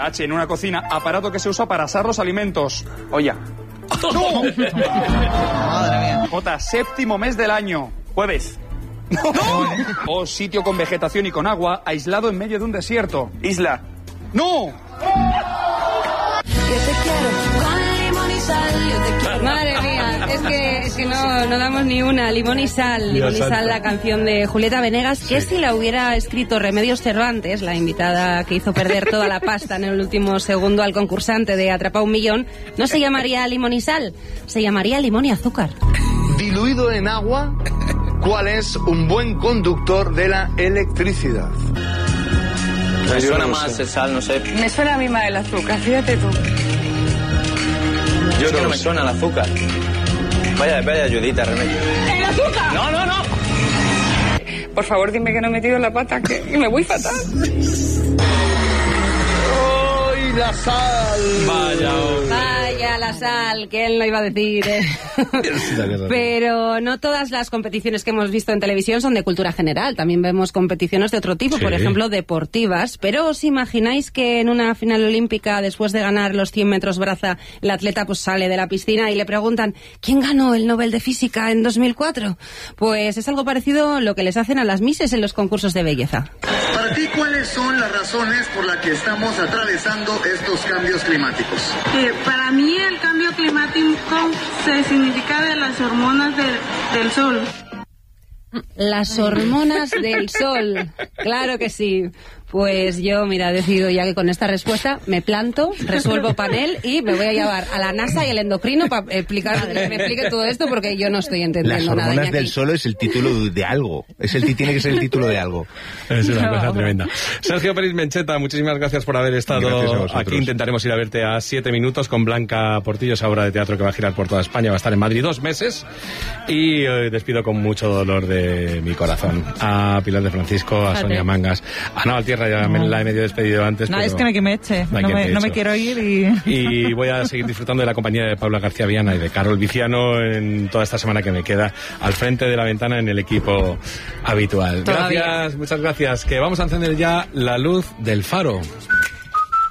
H, en una cocina, aparato que se usa para asar los alimentos. Olla. ¡No! Madre mía. J, séptimo mes del año. Jueves. ¡No! O sitio con vegetación y con agua, aislado en medio de un desierto. Isla. ¡No! Madre mía, es que no damos ni una. Limón y sal, la canción de Julieta Venegas, que si la hubiera escrito Remedios Cervantes, la invitada que hizo perder toda la pasta en el último segundo al concursante de Atrapa un Millón, no se llamaría Limón y Sal, se llamaría Limón y Azúcar. Diluido en agua, ¿cuál es un buen conductor de la electricidad? Me suena más el sal, no sé. Me suena a mí más el azúcar, fíjate tú. Yo no me suena el azúcar. Vaya ayudita, Remedio. ¡El azúcar! No. Por favor, dime que no he metido la pata, que me voy fatal. ¡Ay, la sal! Vaya la sal, que él no iba a decir, ¿eh? Pero no todas las competiciones que hemos visto en televisión son de cultura general. También vemos competiciones de otro tipo, sí. Por ejemplo, deportivas. Pero ¿os imagináis que en una final olímpica, después de ganar los 100 metros braza, el atleta pues sale de la piscina y le preguntan ¿quién ganó el Nobel de Física en 2004? Pues es algo parecido lo que les hacen a las Misses en los concursos de belleza. Para ti, ¿cuáles son las razones por las que estamos atravesando estos cambios climáticos? Para mí el cambio climático se significa de las hormonas del sol. Las hormonas del sol, claro que sí. Pues yo, mira, he decidido ya que con esta respuesta me planto, resuelvo panel y me voy a llevar a la NASA y al endocrino para que me explique todo esto porque yo no estoy entendiendo nada. Las hormonas del sol es el título de algo. Tiene que ser el título de algo. Es una cosa tremenda. Sergio Pérez Mencheta, muchísimas gracias por haber estado aquí. Intentaremos ir a verte a 7 minutos con Blanca Portillo, esa obra de teatro que va a girar por toda España. Va a estar en Madrid 2 meses. Y despido con mucho dolor de mi corazón a Pilar de Francisco, a Sonia Mangas, a Naval Tierra. Ya me la he medio despedido antes. No, es que me eche. No me quiero ir y voy a seguir disfrutando de la compañía de Paula García Viana y de Carol Viciano en toda esta semana que me queda al frente de la ventana en el equipo habitual. Todavía. Gracias, muchas gracias. Que vamos a encender ya la luz del faro.